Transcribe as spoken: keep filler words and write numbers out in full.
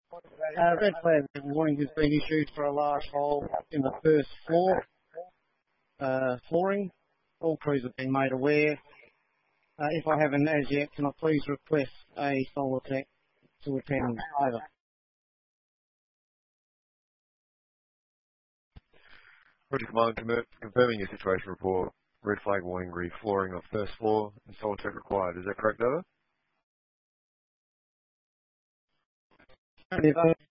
Uh, red flag warning has been issued for a large hole in the first floor uh, flooring. All crews have been made aware. Uh, if I haven't as yet, can I please request a solar tech to attend? Over. Roger, Command, confirming your situation report. Red flag warning, re flooring of first floor and solar tech required. Is that correct, over? Over.